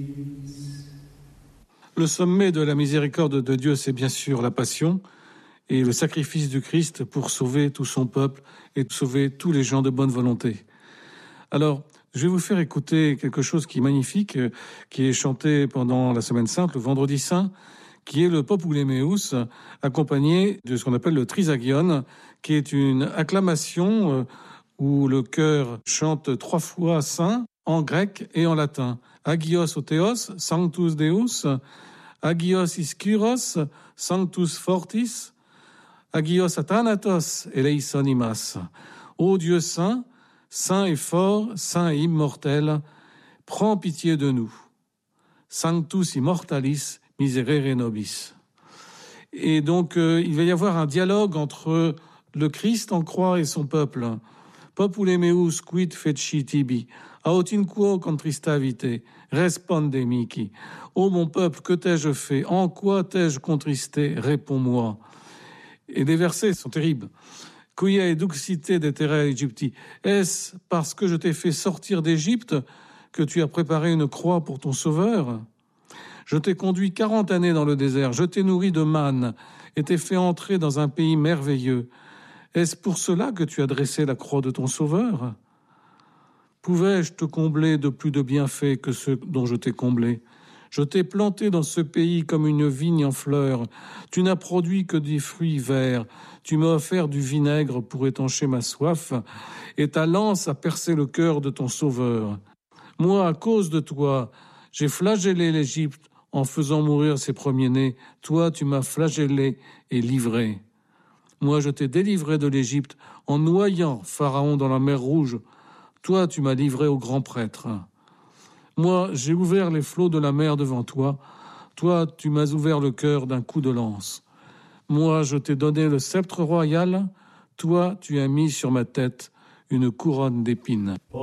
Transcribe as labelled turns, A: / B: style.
A: Le sommet de la miséricorde de Dieu, c'est bien sûr la passion et le sacrifice du Christ pour sauver tout son peuple et sauver tous les gens de bonne volonté. Alors, je vais vous faire écouter quelque chose qui est magnifique, qui est chanté pendant la Semaine Sainte, le Vendredi Saint, qui est le Popule Meus, accompagné de ce qu'on appelle le Trisagion, qui est une acclamation où le chœur chante 3 fois Saint en grec et en latin. Agios o Theos, Sanctus Deus, Agios Iskyros, Sanctus Fortis, Agios Athanatos eleison imas. Ô Dieu saint, saint et fort, saint et immortel, prends pitié de nous. Sanctus immortalis miserere nobis. Et donc, il va y avoir un dialogue entre le Christ en croix et son peuple. Popule meus quid feci tibi, aut in quo contrista vitae, responde mihi. Ô mon peuple, que t'ai-je fait? En quoi t'ai-je contristé? Réponds-moi. Et les versets sont terribles. Quia eduxite de terra Egypti. Est-ce parce que je t'ai fait sortir d'Égypte que tu as préparé une croix pour ton sauveur? Je t'ai conduit 40 années dans le désert, je t'ai nourri de manne et t'ai fait entrer dans un pays merveilleux. Est-ce pour cela que tu as dressé la croix de ton sauveur? Pouvais-je te combler de plus de bienfaits que ceux dont je t'ai comblé? Je t'ai planté dans ce pays comme une vigne en fleurs. Tu n'as produit que des fruits verts. Tu m'as offert du vinaigre pour étancher ma soif, et ta lance a percé le cœur de ton sauveur. Moi, à cause de toi, j'ai flagellé l'Égypte en faisant mourir ses premiers-nés. Toi, tu m'as flagellé et livré. Moi, je t'ai délivré de l'Égypte en noyant Pharaon dans la mer Rouge. Toi, tu m'as livré au grand prêtre. Moi, j'ai ouvert les flots de la mer devant toi. Toi, tu m'as ouvert le cœur d'un coup de lance. Moi, je t'ai donné le sceptre royal. Toi, tu as mis sur ma tête une couronne d'épines.